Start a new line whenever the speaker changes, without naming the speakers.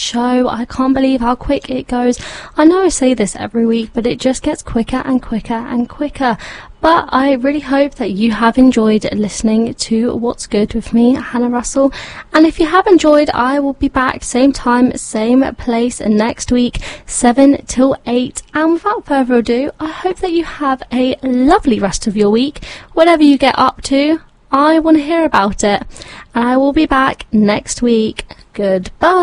show. I can't believe how quick it goes. I know I say this every week, but it just gets quicker and quicker and quicker. But I really hope that you have enjoyed listening to What's Good with me, Hannah Russell. And if you have enjoyed, I will be back same time, same place next week, 7 till 8. And without further ado, I hope that you have a lovely rest of your week. Whatever you get up to, I want to hear about it. And I will be back next week. Goodbye.